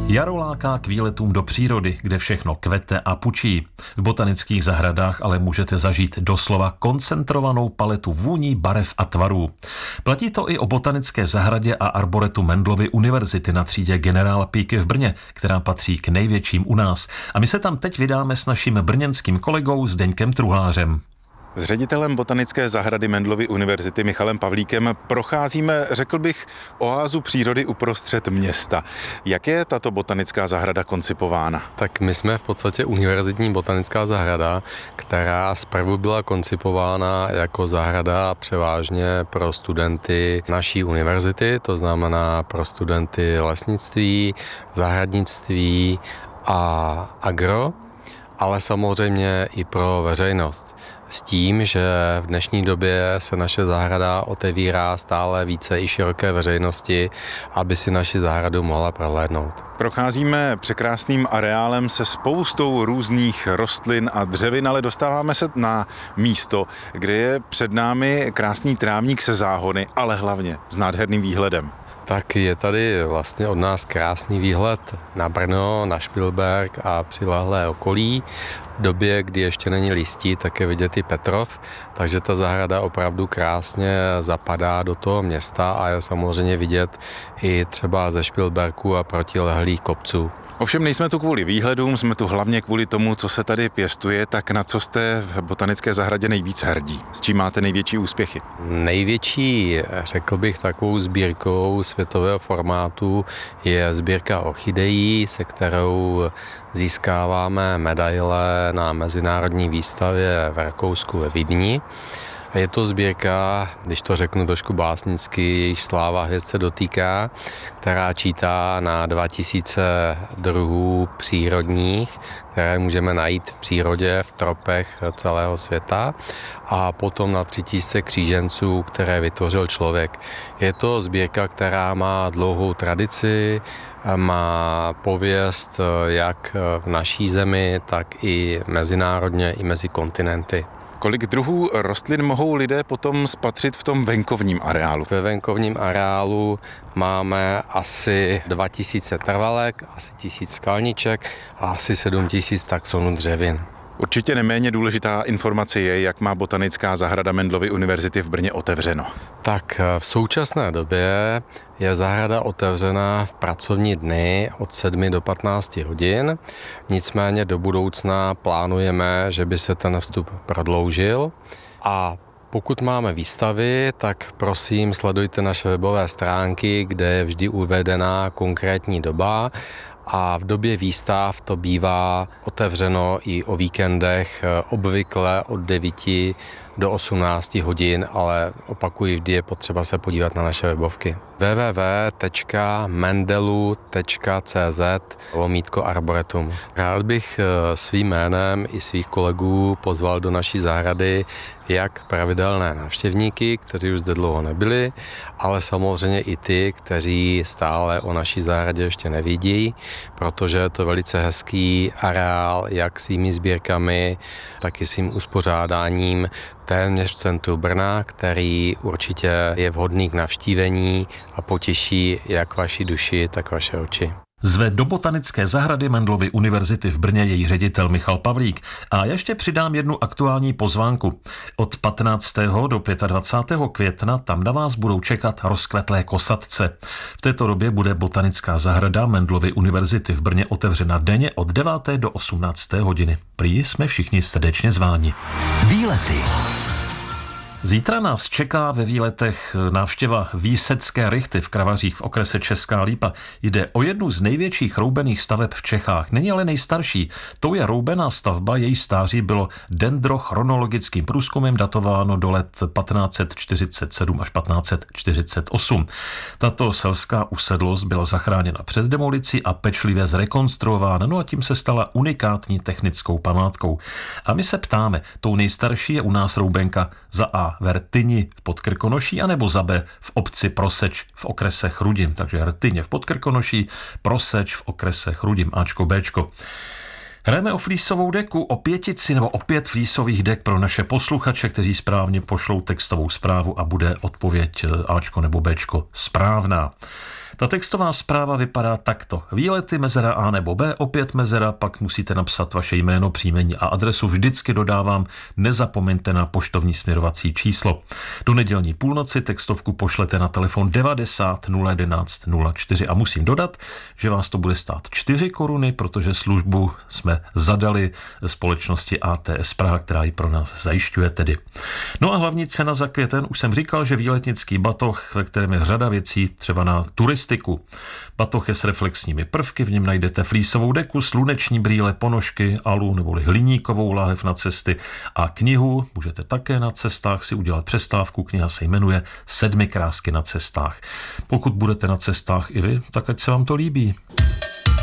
Jaro láká k výletům do přírody, kde všechno kvete a pučí. V botanických zahradách ale můžete zažít doslova koncentrovanou paletu vůní, barev a tvarů. Platí to i o botanické zahradě a arboretu Mendelovy univerzity na třídě Generála Píky v Brně, která patří k největším u nás. A my se tam teď vydáme s naším brněnským kolegou Zdeňkem Truhlářem. S ředitelem botanické zahrady Mendelovy univerzity Michalem Pavlíkem procházíme, řekl bych, oázu přírody uprostřed města. Jak je tato botanická zahrada koncipována? Tak my jsme v podstatě univerzitní botanická zahrada, která zprvu byla koncipována jako zahrada převážně pro studenty naší univerzity, to znamená pro studenty lesnictví, zahradnictví a agro, ale samozřejmě i pro veřejnost. S tím, že v dnešní době se naše zahrada otevírá stále více i široké veřejnosti, aby si naši zahradu mohla prohlédnout. Procházíme překrásným areálem se spoustou různých rostlin a dřevin, ale dostáváme se na místo, kde je před námi krásný trávník se záhony, ale hlavně s nádherným výhledem. Tak je tady vlastně od nás krásný výhled na Brno, na Špilberk a přilehlé okolí. V době, kdy ještě není listí, tak je vidět i Petrov, takže ta zahrada opravdu krásně zapadá do toho města a je samozřejmě vidět i třeba ze Špilberku a protilehlých kopců. Ovšem nejsme tu kvůli výhledům, jsme tu hlavně kvůli tomu, co se tady pěstuje, tak na co jste v botanické zahradě nejvíc hrdí? S čím máte největší úspěchy? Největší, řekl bych, takovou sbírkou světového formátu je sbírka orchidejí, se kterou získáváme medaile na mezinárodní výstavě v Rakousku ve Vídni. Je to sbírka, když to řeknu trošku básnicky, jejíž sláva hvězd se dotýká, která čítá na 2000 druhů přírodních, které můžeme najít v přírodě, v tropech celého světa, a potom na 3000 kříženců, které vytvořil člověk. Je to sbírka, která má dlouhou tradici, má pověst jak v naší zemi, tak i mezinárodně, i mezi kontinenty. Kolik druhů rostlin mohou lidé potom spatřit v tom venkovním areálu? Ve venkovním areálu máme asi 2000 trvalek, asi 1000 skalniček a asi 7000 taxonů dřevin. Určitě neméně důležitá informace je, jak má botanická zahrada Mendelovy univerzity v Brně otevřeno. Tak v současné době je zahrada otevřena v pracovní dny od 7 do 15 hodin. Nicméně do budoucna plánujeme, že by se ten vstup prodloužil. A pokud máme výstavy, tak prosím sledujte naše webové stránky, kde je vždy uvedená konkrétní doba. A v době výstav to bývá otevřeno i o víkendech, obvykle od 9 do 18 hodin, ale opakuji, vždy je potřeba se podívat na naše webovky. www.mendelu.cz/arboretum. Rád bych svým jménem i svých kolegů pozval do naší zahrady jak pravidelné návštěvníky, kteří už zde dlouho nebyli, ale samozřejmě i ty, kteří stále o naší zahradě ještě nevidí, protože je to velice hezký areál, jak svými sbírkami, tak i svým uspořádáním téměř v centru Brna, který určitě je vhodný k navštívení a potěší jak vaši duši, tak vaše oči. Zve do botanické zahrady Mendelovy univerzity v Brně její ředitel Michal Pavlík. A ještě přidám jednu aktuální pozvánku. Od 15. do 25. května tam na vás budou čekat rozkvetlé kosatce. V této době bude botanická zahrada Mendelovy univerzity v Brně otevřena denně od 9. do 18. hodiny. Prý jsme všichni srdečně zváni. Výlety. Zítra nás čeká ve výletech návštěva Výsecké rychty v Kravařích v okrese Česká Lípa. Jde o jednu z největších roubených staveb v Čechách. Není ale nejstarší. Tou je roubená stavba, její stáří bylo dendrochronologickým průzkumem datováno do let 1547 až 1548. Tato selská usedlost byla zachráněna před demolicí a pečlivě zrekonstruována, no a tím se stala unikátní technickou památkou. A my se ptáme, tou nejstarší je u nás roubenka za A v Rtyni v Podkrkonoší, anebo za B v obci Proseč v okrese Chrudim. Takže Rtyně v Podkrkonoší, Proseč v okrese Chrudim, Ačko, Bčko. Hrajeme o flísovou deku, o 5 nebo o 5 flísových dek pro naše posluchače, kteří správně pošlou textovou zprávu a bude odpověď Ačko nebo Bčko správná. Ta textová zpráva vypadá takto. Výlety mezera A nebo B, opět mezera, pak musíte napsat vaše jméno, příjmení a adresu. Vždycky dodávám, nezapomeňte na poštovní směrovací číslo. Do nedělní půlnoci textovku pošlete na telefon 90 011 04 a musím dodat, že vás to bude stát 4 koruny, protože službu jsme zadali společnosti ATS Praha, která ji pro nás zajišťuje tedy. No a hlavní cena za květen, už jsem říkal, že výletnický batoh, ve kterém je řada věcí, třeba na turistiku. Batoh je s reflexními prvky, v něm najdete flísovou deku, sluneční brýle, ponožky, alu neboli hliníkovou láhev na cesty a knihu. Můžete také na cestách si udělat přestávku, kniha se jmenuje 7 krásky na cestách. Pokud budete na cestách i vy, tak ať se vám to líbí.